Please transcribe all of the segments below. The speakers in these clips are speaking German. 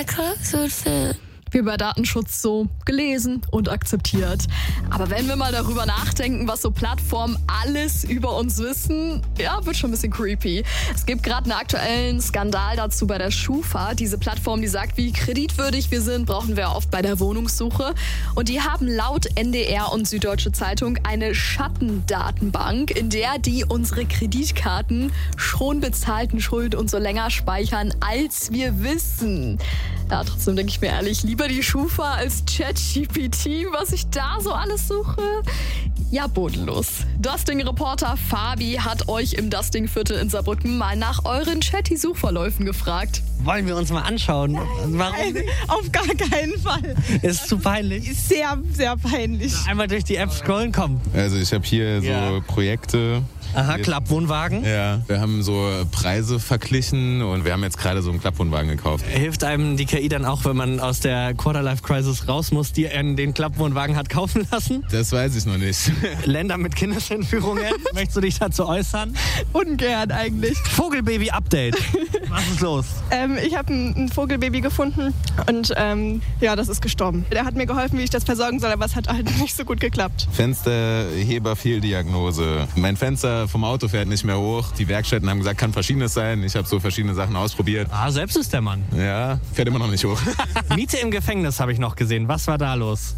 Wie bei Datenschutz so gelesen und akzeptiert. Aber wenn wir mal darüber nachdenken, was so Plattformen alles über uns wissen, ja, wird schon ein bisschen creepy. Es gibt gerade einen aktuellen Skandal dazu bei der Schufa. Diese Plattform, die sagt, wie kreditwürdig wir sind, brauchen wir oft bei der Wohnungssuche. Und die haben laut NDR und Süddeutsche Zeitung eine Schattendatenbank, in der die unsere Kreditkarten schon bezahlten Schuld und so länger speichern, als wir wissen. Ja, trotzdem denke ich mir ehrlich, lieber die Schufa als ChatGPT, was ich da so alles suche. Ja, bodenlos. Dusting-Reporter Fabi hat euch im Dusting-Viertel in Saarbrücken mal nach euren Chatty-Suchverläufen gefragt. Wollen wir uns mal anschauen? Warum? Nein, auf gar keinen Fall. Ist zu peinlich. Ist sehr, sehr peinlich. Einmal durch die App scrollen, komm. Also ich habe hier so Projekte. Aha, Klappwohnwagen. Ja, wir haben so Preise verglichen und wir haben jetzt gerade so einen Klappwohnwagen gekauft. Hilft einem die KI dann auch, wenn man aus der Quarterlife-Crisis raus muss, die er den Klappwohnwagen hat kaufen lassen? Das weiß ich noch nicht. Länder mit Kindesentführungen, möchtest du dich dazu äußern? Ungern eigentlich. Vogelbaby-Update. Was ist los? Ich habe ein Vogelbaby gefunden und das ist gestorben. Der hat mir geholfen, wie ich das versorgen soll, aber es hat halt nicht so gut geklappt. Fensterheberfehldiagnose. Mein Fenster vom Auto fährt nicht mehr hoch. Die Werkstätten haben gesagt, kann verschiedenes sein. Ich habe so verschiedene Sachen ausprobiert. Ah, selbst ist der Mann. Ja, fährt immer noch nicht hoch. Miete im Gefängnis habe ich noch gesehen. Was war da los?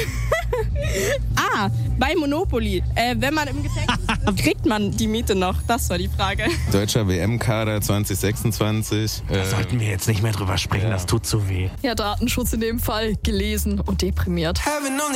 Bei Monopoly. Wenn man im Gefängnis ist, kriegt man die Miete noch? Das war die Frage. Deutscher WM-Kader 2026. Da sollten wir jetzt nicht mehr drüber sprechen, das tut zu weh. Ja, Datenschutz in dem Fall gelesen und deprimiert.